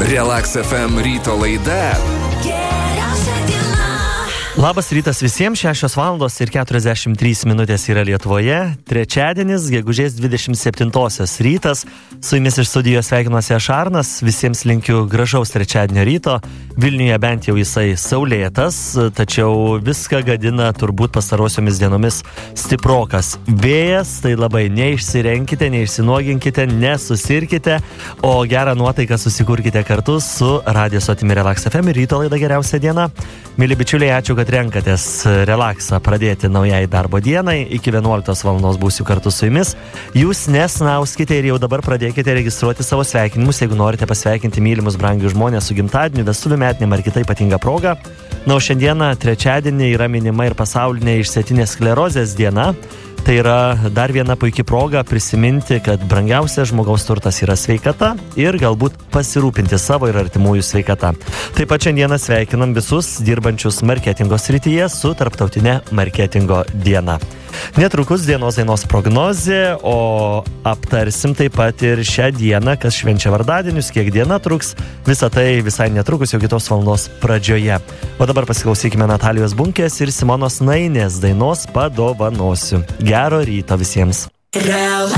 Relax FM ryto laida. Labas rytas visiems, 6 valandos ir 43 minutės yra Lietuvoje. Trečiadienis, gegužės 27-osios rytas. Su jumis iš studijos sveikinuosi aš Arnas. Visiems linkiu gražaus trečiadienio ryto. Vilniuje bent jau jisai saulėtas, tačiau viską gadina turbūt pastarosiomis dienomis stiprokas vėjas. Tai labai neišsirenkite, neišsinuoginkite, nesusirkite, o gerą nuotaiką susikurkite kartu su Radio Stotimi Relax FM ir ryto laida Geriausia diena. Mėly bičiuliai, ačiū, kad renkatės relaksą pradėti naujai darbo dienai. Iki 11 valandos būsiu kartu su jumis. Jūs nesnauskite ir jau dabar pradėkite registruoti savo sveikinimus, jeigu norite pasveikinti mylimus brangius žmonės su gimtadieniu, vestuvių metinėm ar kita ypatinga proga. Na, o šiandieną trečiadienį yra minima ir pasaulinė išsėtinės sklerozės diena. Tai yra dar viena puikia proga prisiminti, kad brangiausias žmogaus turtas yra sveikata ir galbūt pasirūpinti savo ir artimųjų sveikata. Taip pat šiandieną sveikinam visus dirbančius marketingo srityje su Tarptautinė marketingo diena. Netrukus dienos dainos prognozė, o aptarsim taip pat ir šią dieną, kas švenčia vardadienius, kiek diena truks, visą tai visai netrukus jau kitos valandos pradžioje. O dabar pasiklausykime Natalijos Bunkės ir Simonos Nainės dainos Padovanosiu. Gero ryto visiems. Relax